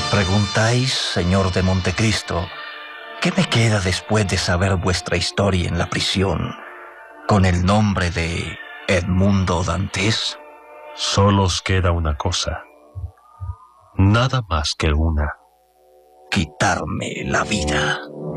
Preguntáis, señor de Montecristo, ¿qué me queda después de saber vuestra historia en la prisión con el nombre de Edmundo Dantes? Solo os queda una cosa. Nada más que una. Quitarme la vida.